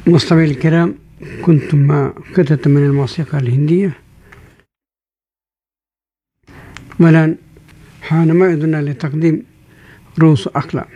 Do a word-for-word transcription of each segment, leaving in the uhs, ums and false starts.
مستمعي الكرام، كنتم مع قطعة من الموسيقى الهندية، والآن حان موعدنا لتقديم رؤوس أقلام.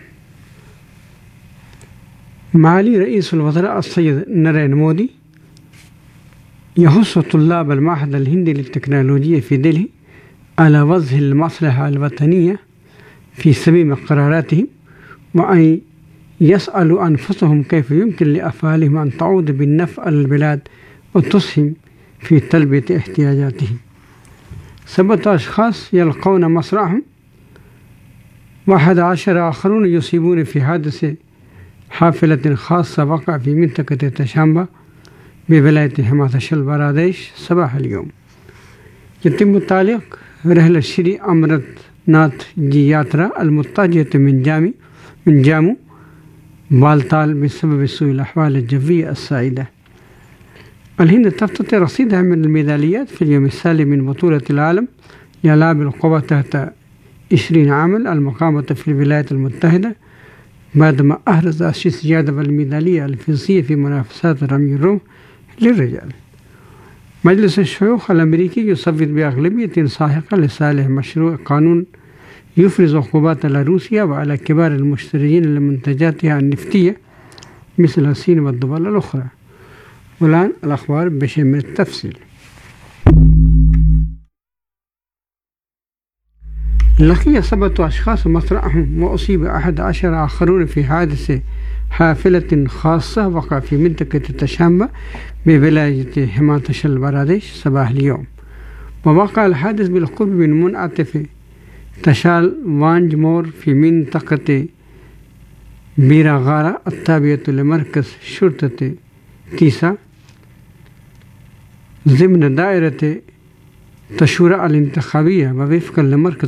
معالي رئيس الوزراء السيد نريندر مودي يحث طلاب المعهد الهندي للتكنولوجيا في دلهي على وضع المصلحة الوطنية في صميم قراراتهم، وأن يسألوا أنفسهم كيف يمكن لأفعالهم أن تعود بالنفع للبلاد وتسهم في تلبية احتياجاتهم. سبعة أشخاص يلقون مصرعهم، واحد عشر آخرون يصيبون في حادث حافلة خاصة وقع في منطقة تشامبا بولاية هيماتشل براديش صباح اليوم. يتم تعليق رحلة شري أمرت ناث جي ياترا المتجهة من جامي من جامو بالتال بسبب سوء الأحوال الجوية السائدة. الهند تفتتح رصيدها من الميداليات في اليوم الثاني من بطولة العالم لألعاب القوى تحت عشرين عاما المقامة في الولايات المتحدة، بعدما أحرز أسيس جادة الميدالية الفضية في منافسات رمي الرمح للرجال. مجلس الشيوخ الأمريكي يصوت بأغلبية ساحقة لصالح مشروع قانون يفرض عقوبات على روسيا وعلى كبار المشترين لمنتجاتها النفطية مثل الصين والدول الأخرى. والآن الأخبار بشمل التفصيل. لقي سبعة أشخاص مصرعهم وأصيب أحد عشر آخرون في حادث حافلة خاصة وقع في منطقة تشامبا بولاية هيماتشل براديش صباح اليوم. ووقع الحادث بالقرب من منعطف تشال وانجمور في منطقة بيراغارا التابعة لمركز شرطة تيسا ضمن دائرة تشورا الانتخابية، ووفقا لمركز